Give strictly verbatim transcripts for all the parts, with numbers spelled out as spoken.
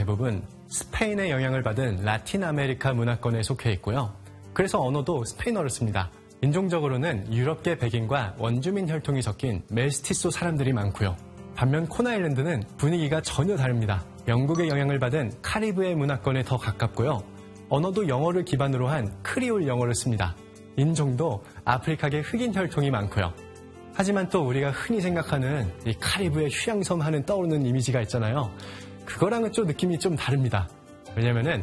대부분 스페인의 영향을 받은 라틴 아메리카 문화권에 속해 있고요. 그래서 언어도 스페인어를 씁니다. 인종적으로는 유럽계 백인과 원주민 혈통이 섞인 멜스티소 사람들이 많고요. 반면 콘아일랜드는 분위기가 전혀 다릅니다. 영국의 영향을 받은 카리브해 문화권에 더 가깝고요. 언어도 영어를 기반으로 한 크리올 영어를 씁니다. 인종도 아프리카계 흑인 혈통이 많고요. 하지만 또 우리가 흔히 생각하는 이 카리브해 휴양섬 하는 떠오르는 이미지가 있잖아요. 그거랑은 좀 느낌이 좀 다릅니다. 왜냐면은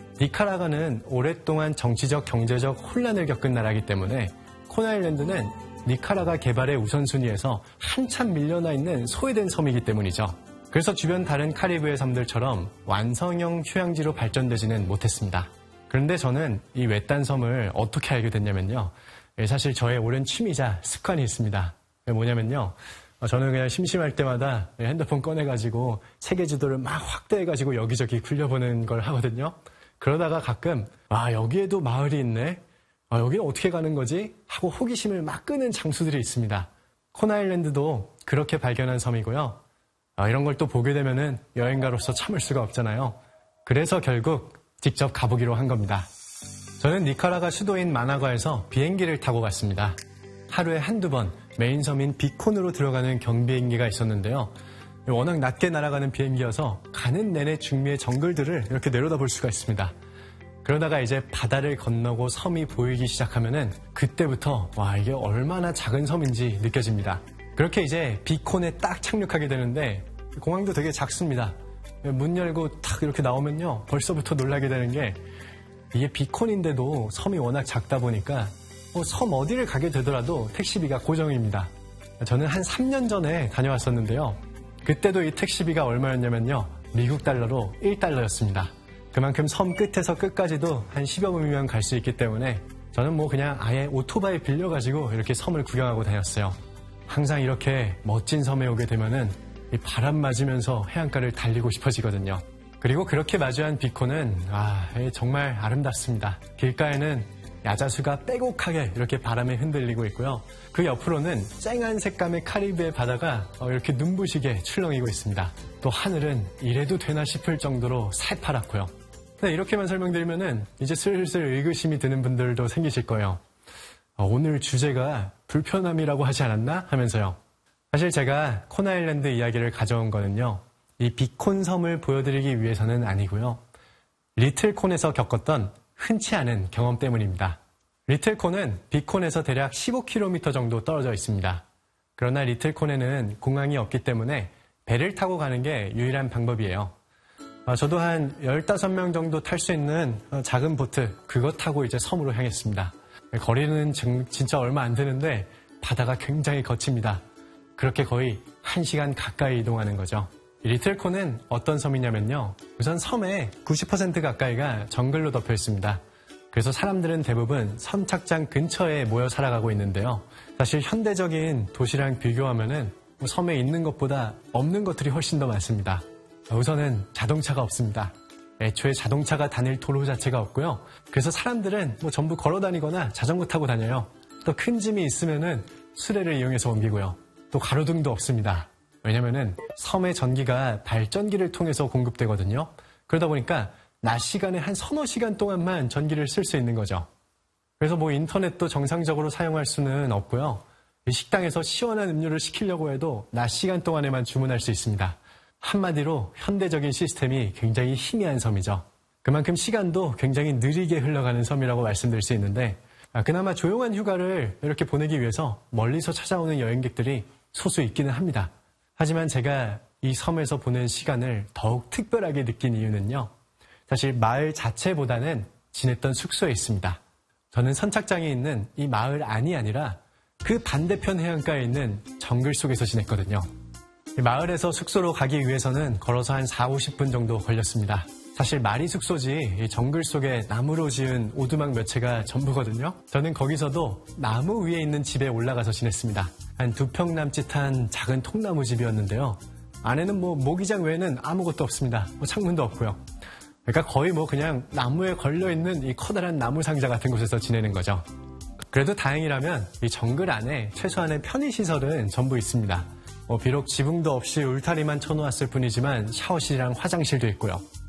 니카라과는 오랫동안 정치적, 경제적 혼란을 겪은 나라이기 때문에 콘아일랜드는 니카라과 개발의 우선순위에서 한참 밀려나 있는 소외된 섬이기 때문이죠. 그래서 주변 다른 카리브해 섬들처럼 완성형 휴양지로 발전되지는 못했습니다. 그런데 저는 이 외딴 섬을 어떻게 알게 됐냐면요. 사실 저의 오랜 취미자 습관이 있습니다. 뭐냐면요. 저는 그냥 심심할 때마다 핸드폰 꺼내가지고 세계 지도를 막 확대해가지고 여기저기 굴려보는 걸 하거든요. 그러다가 가끔 아 여기에도 마을이 있네. 아, 여기는 어떻게 가는 거지? 하고 호기심을 막 끄는 장소들이 있습니다. 콘아일랜드도 그렇게 발견한 섬이고요. 아, 이런 걸 또 보게 되면은 여행가로서 참을 수가 없잖아요. 그래서 결국 직접 가보기로 한 겁니다. 저는 니카라과 수도인 마나과에서 비행기를 타고 갔습니다. 하루에 한두 번 메인 섬인 비콘으로 들어가는 경비행기가 있었는데요. 워낙 낮게 날아가는 비행기여서 가는 내내 중미의 정글들을 이렇게 내려다볼 수가 있습니다. 그러다가 이제 바다를 건너고 섬이 보이기 시작하면은 그때부터 와 이게 얼마나 작은 섬인지 느껴집니다. 그렇게 이제 비콘에 딱 착륙하게 되는데 공항도 되게 작습니다. 문 열고 탁 이렇게 나오면요 벌써부터 놀라게 되는 게 이게 비콘인데도 섬이 워낙 작다 보니까 뭐 섬 어디를 가게 되더라도 택시비가 고정입니다. 저는 한 삼 년 전에 다녀왔었는데요. 그때도 이 택시비가 얼마였냐면요. 미국 달러로 일 달러였습니다. 그만큼 섬 끝에서 끝까지도 한 십여 분이면 갈 수 있기 때문에 저는 뭐 그냥 아예 오토바이 빌려가지고 이렇게 섬을 구경하고 다녔어요. 항상 이렇게 멋진 섬에 오게 되면은 이 바람 맞으면서 해안가를 달리고 싶어지거든요. 그리고 그렇게 마주한 비콘은 아, 정말 아름답습니다. 길가에는 야자수가 빼곡하게 이렇게 바람에 흔들리고 있고요. 그 옆으로는 쨍한 색감의 카리브해 바다가 이렇게 눈부시게 출렁이고 있습니다. 또 하늘은 이래도 되나 싶을 정도로 새파랗고요. 네, 이렇게만 설명드리면은 이제 슬슬 의구심이 드는 분들도 생기실 거예요. 오늘 주제가 불편함이라고 하지 않았나 하면서요. 사실 제가 콘아일랜드 이야기를 가져온 거는요. 이 비콘 섬을 보여드리기 위해서는 아니고요. 리틀콘에서 겪었던 흔치 않은 경험 때문입니다. 리틀콘은 비콘에서 대략 십오 킬로미터 정도 떨어져 있습니다. 그러나 리틀콘에는 공항이 없기 때문에 배를 타고 가는 게 유일한 방법이에요. 저도 한 열다섯 명 정도 탈 수 있는 작은 보트, 그거 타고 이제 섬으로 향했습니다. 거리는 진짜 얼마 안 되는데 바다가 굉장히 거칩니다. 그렇게 거의 한 시간 가까이 이동하는 거죠. 리틀콘은 어떤 섬이냐면요. 우선 섬의 구십 퍼센트 가까이가 정글로 덮여 있습니다. 그래서 사람들은 대부분 선착장 근처에 모여 살아가고 있는데요. 사실 현대적인 도시랑 비교하면은 섬에 있는 것보다 없는 것들이 훨씬 더 많습니다. 우선은 자동차가 없습니다. 애초에 자동차가 다닐 도로 자체가 없고요. 그래서 사람들은 뭐 전부 걸어 다니거나 자전거 타고 다녀요. 또 큰 짐이 있으면은 수레를 이용해서 옮기고요. 또 가로등도 없습니다. 왜냐면은 섬의 전기가 발전기를 통해서 공급되거든요. 그러다 보니까 낮 시간에 한 서너 시간 동안만 전기를 쓸 수 있는 거죠. 그래서 뭐 인터넷도 정상적으로 사용할 수는 없고요. 식당에서 시원한 음료를 시키려고 해도 낮 시간 동안에만 주문할 수 있습니다. 한마디로 현대적인 시스템이 굉장히 희미한 섬이죠. 그만큼 시간도 굉장히 느리게 흘러가는 섬이라고 말씀드릴 수 있는데 그나마 조용한 휴가를 이렇게 보내기 위해서 멀리서 찾아오는 여행객들이 소수 있기는 합니다. 하지만 제가 이 섬에서 보낸 시간을 더욱 특별하게 느낀 이유는요. 사실 마을 자체보다는 지냈던 숙소에 있습니다. 저는 선착장에 있는 이 마을 안이 아니라 그 반대편 해안가에 있는 정글 속에서 지냈거든요. 마을에서 숙소로 가기 위해서는 걸어서 한 사오십 분 정도 걸렸습니다. 사실 말이 숙소지 이 정글 속에 나무로 지은 오두막 몇 채가 전부거든요. 저는 거기서도 나무 위에 있는 집에 올라가서 지냈습니다. 한 두 평 남짓한 작은 통나무 집이었는데요. 안에는 뭐 모기장 외에는 아무것도 없습니다. 뭐 창문도 없고요. 그러니까 거의 뭐 그냥 나무에 걸려있는 이 커다란 나무 상자 같은 곳에서 지내는 거죠. 그래도 다행이라면 이 정글 안에 최소한의 편의시설은 전부 있습니다. 뭐 비록 지붕도 없이 울타리만 쳐놓았을 뿐이지만 샤워실이랑 화장실도 있고요.